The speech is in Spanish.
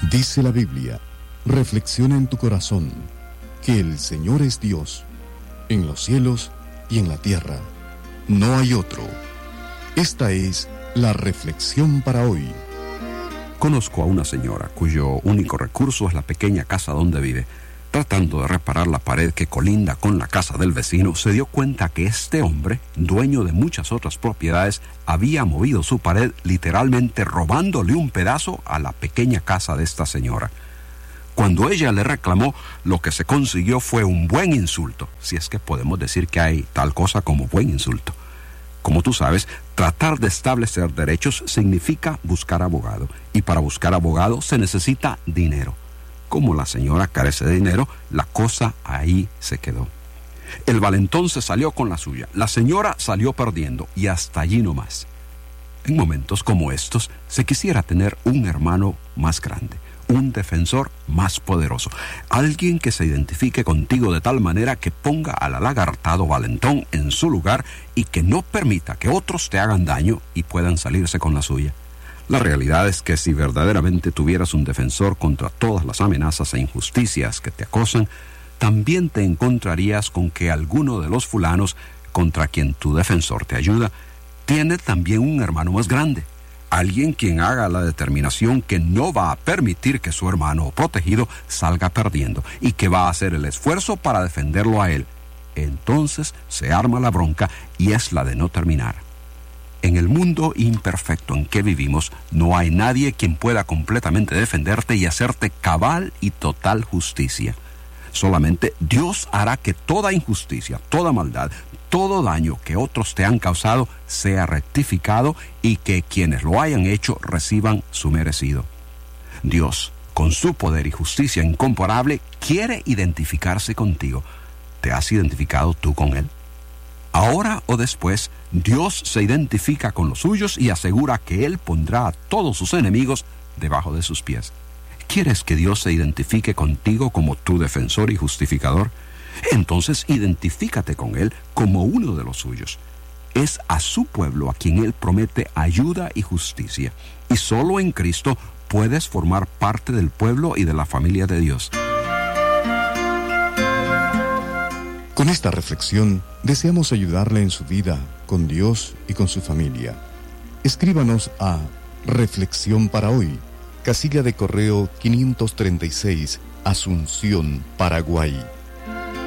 Dice la Biblia, reflexiona en tu corazón, que el Señor es Dios, en los cielos y en la tierra. No hay otro. Esta es la reflexión para hoy. Conozco a una señora cuyo único recurso es la pequeña casa donde vive. Tratando de reparar la pared que colinda con la casa del vecino, se dio cuenta que este hombre, dueño de muchas otras propiedades, había movido su pared literalmente robándole un pedazo a la pequeña casa de esta señora. Cuando ella le reclamó, lo que se consiguió fue un buen insulto, si es que podemos decir que hay tal cosa como buen insulto. Como tú sabes, tratar de establecer derechos significa buscar abogado, y para buscar abogado se necesita dinero. Como la señora carece de dinero, la cosa ahí se quedó. El valentón se salió con la suya, la señora salió perdiendo, y hasta allí no más. En momentos como estos, se quisiera tener un hermano más grande, un defensor más poderoso, alguien que se identifique contigo de tal manera que ponga al alagartado valentón en su lugar y que no permita que otros te hagan daño y puedan salirse con la suya. La realidad es que si verdaderamente tuvieras un defensor contra todas las amenazas e injusticias que te acosan, también te encontrarías con que alguno de los fulanos contra quien tu defensor te ayuda tiene también un hermano más grande, alguien quien haga la determinación que no va a permitir que su hermano protegido salga perdiendo y que va a hacer el esfuerzo para defenderlo a él. Entonces se arma la bronca y es la de no terminar. En el mundo imperfecto en que vivimos, no hay nadie quien pueda completamente defenderte y hacerte cabal y total justicia. Solamente Dios hará que toda injusticia, toda maldad, todo daño que otros te han causado sea rectificado y que quienes lo hayan hecho reciban su merecido. Dios, con su poder y justicia incomparable, quiere identificarse contigo. ¿Te has identificado tú con Él? Ahora o después, Dios se identifica con los suyos y asegura que Él pondrá a todos sus enemigos debajo de sus pies. ¿Quieres que Dios se identifique contigo como tu defensor y justificador? Entonces identifícate con Él como uno de los suyos. Es a su pueblo a quien Él promete ayuda y justicia. Y solo en Cristo puedes formar parte del pueblo y de la familia de Dios. Con esta reflexión, deseamos ayudarle en su vida, con Dios y con su familia. Escríbanos a Reflexión para Hoy, casilla de correo 536, Asunción, Paraguay.